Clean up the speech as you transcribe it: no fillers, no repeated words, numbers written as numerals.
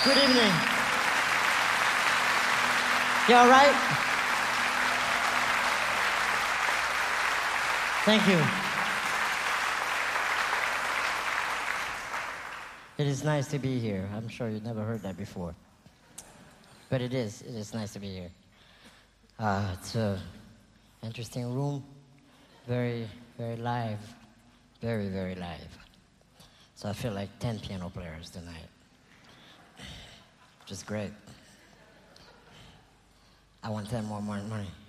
Good evening. You all right? Thank you. It is nice to be here. I'm sure you never heard that before. But it is nice to be here. It's an interesting room. Very, very live. Very, very live. So I feel like 10 piano players tonight. Which is great. I want 10 more money.